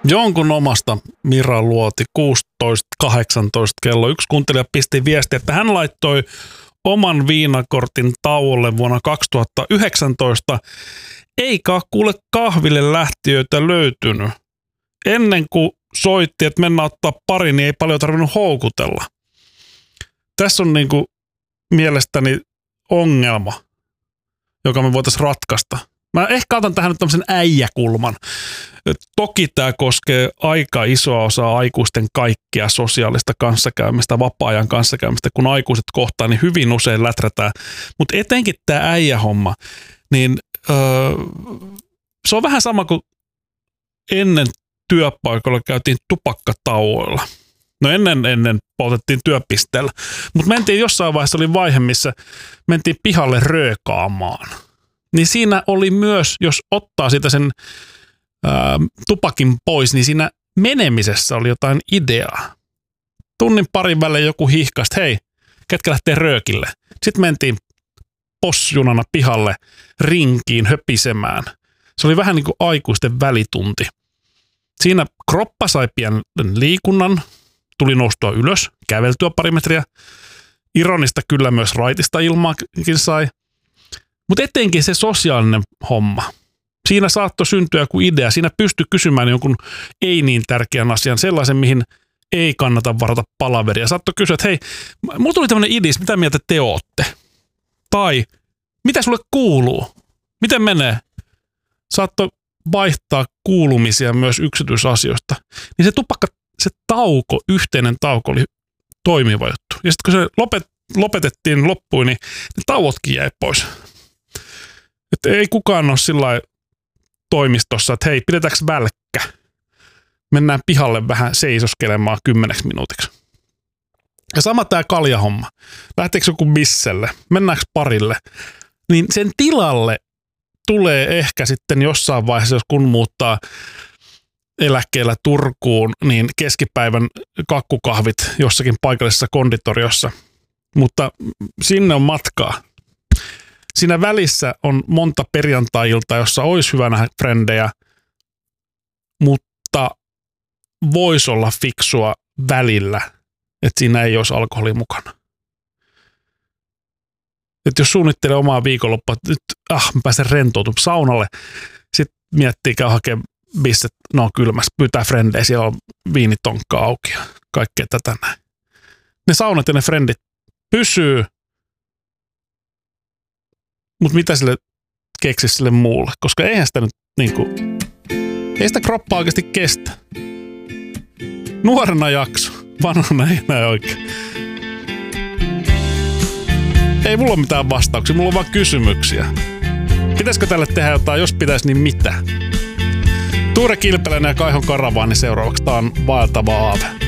Jonkun omasta Mira Luoti 16.18 kello. Yksi kuuntelija pisti viesti, että hän laittoi oman viinakortin tauolle vuonna 2019. Eikä kuule kahville lähtiöitä löytynyt. Ennen kuin soitti, että mennään ottaa pari, niin ei paljon tarvinnut houkutella. Tässä on niinku mielestäni ongelma, joka me voitaisiin ratkaista. Mä ehkä otan tähän nyt tämmöisen äijäkulman. Toki tämä koskee aika isoa osaa aikuisten kaikkea sosiaalista kanssakäymistä, vapaa-ajan kanssakäymistä. Kun aikuiset kohtaa, niin hyvin usein läträtään. Mutta etenkin tämä äijähomma, niin se on vähän sama kuin ennen työpaikalla käytiin tupakkatauoilla. No ennen poltettiin työpisteellä. Mutta mentiin jossain vaiheessa, oli vaihe, missä mentiin pihalle röökaamaan. Niin siinä oli myös, jos ottaa siitä sen tupakin pois, niin siinä menemisessä oli jotain ideaa. Tunnin parin välein joku hihkasi, hei, ketkä lähtee röökille. Sitten mentiin posjunana pihalle rinkiin höpisemään. Se oli vähän niin kuin aikuisten välitunti. Siinä kroppa sai pienen liikunnan, tuli noustua ylös, käveltyä pari metriä. Ironista kyllä myös raitista ilmaakin sai. Mutta etenkin se sosiaalinen homma. Siinä saattoi syntyä joku idea. Siinä pystyi kysymään jonkun ei niin tärkeän asian, sellaisen, mihin ei kannata varata palaveria. Saattoi kysyä, että hei, mulla tuli tämmöinen idea, mitä mieltä te ootte? Tai mitä sulle kuuluu? Miten menee? Saattoi vaihtaa kuulumisia myös yksityisasioista. Niin se tauko, yhteinen tauko oli toimiva juttu. Ja sitten kun se lopetettiin loppuun, niin ne tauotkin jäi pois. Että ei kukaan ole sillä toimistossa, että hei, pidetäänkö välkkä? Mennään pihalle vähän seisoskelemaan 10 minuutiksi. Ja sama tämä kaljahomma. Lähteekö joku bisselle? Mennäänkö parille? Niin sen tilalle tulee ehkä sitten jossain vaiheessa, jos kun muuttaa eläkkeellä Turkuun, niin keskipäivän kakkukahvit jossakin paikallisessa konditoriossa. Mutta sinne on matkaa. Siinä välissä on monta perjantai-iltaa, jossa olisi hyvä nähdä frendejä, mutta voisi olla fiksua välillä, että siinä ei olisi alkoholia mukana. Että jos suunnittelee omaa viikonloppua, että nyt mä pääsen rentoutumaan saunalle, sitten miettii, käy hakemaan bisset, ne on kylmässä, pyytää frendejä, siellä on viinitonkka auki ja kaikkea tätä näin. Ne saunat ja ne frendit pysyy, mutta mitä sille keksisi sille muulle? Koska eihän sitä nyt niinku, ei sitä kroppaa oikeasti kestä. Nuorena jakso, vanhana ei enää oikein. Ei mulla ole mitään vastauksia, mulla on vaan kysymyksiä. Pitäisikö tälle tehdä jotain, jos pitäisi, niin mitä? Tuure Kilpeläinen ja Kaihon Karavaani seuraavaksi. Tää on vaeltava aave.